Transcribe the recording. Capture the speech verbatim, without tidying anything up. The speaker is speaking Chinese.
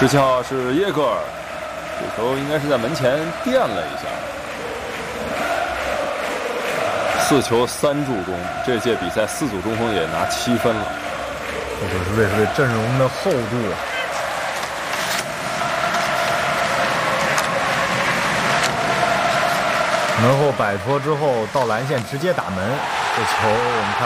十七号是耶格尔，这球应该是在门前垫了一下。四球三助攻，这届比赛四组中锋也拿七分了。 这就是瑞士队阵容的厚度啊！门后摆脱之后到篮线直接打门，这球我们看。